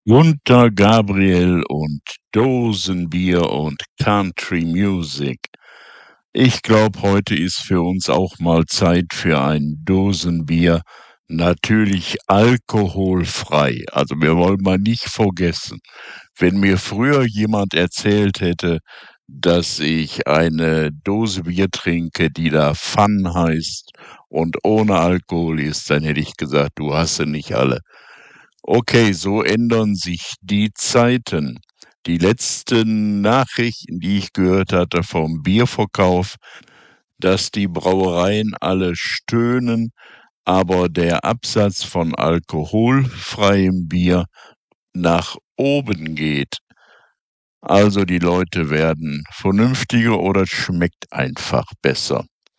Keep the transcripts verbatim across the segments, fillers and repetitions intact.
Gunter Gabriel und Dosenbier und Country Music. Ich glaube, heute ist für uns auch mal Zeit für ein Dosenbier, natürlich alkoholfrei. Also wir wollen mal nicht vergessen, wenn mir früher jemand erzählt hätte, dass ich eine Dose Bier trinke, die da Fun heißt und ohne Alkohol ist, dann hätte ich gesagt, du hast sie nicht alle. Okay, so ändern sich die Zeiten. Die letzten Nachrichten, die ich gehört hatte vom Bierverkauf, dass die Brauereien alle stöhnen, aber der Absatz von alkoholfreiem Bier nach oben geht. Also die Leute werden vernünftiger oder es schmeckt einfach besser.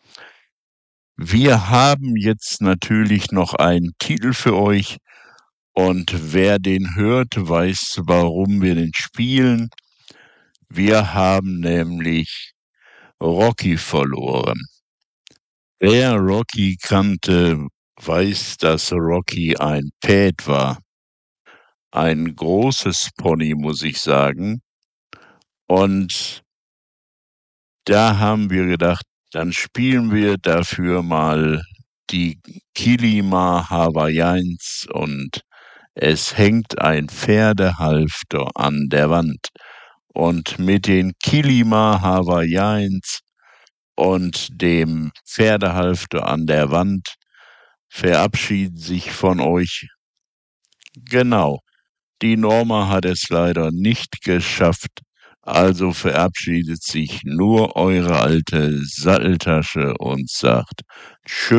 Wir haben jetzt natürlich noch einen Titel für euch. Und wer den hört, weiß, warum wir den spielen. Wir haben nämlich Rocky verloren. Wer Rocky kannte, weiß, dass Rocky ein Pet war. Ein großes Pony, muss ich sagen. Und da haben wir gedacht, dann spielen wir dafür mal die Kilima Hawaiians und es hängt ein Pferdehalfter an der Wand. Und mit den Kilima Hawaiians und dem Pferdehalfter an der Wand verabschieden sich von euch. Genau, die Norma hat es leider nicht geschafft, also verabschiedet sich nur eure alte Satteltasche und sagt Tschüss.